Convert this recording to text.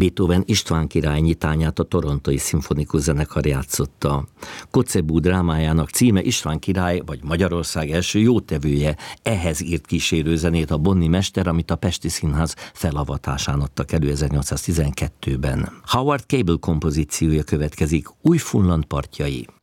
Beethoven István király nyitányát a Torontói Szimfonikus Zenekar játszotta. Kotzebue drámájának címe István király, vagy Magyarország első jótevője. Ehhez írt kísérőzenét a bonni mester, amit a Pesti Színház felavatásán adtak elő 1812-ben. Howard Cable kompozíciója következik, Újfunland partjai.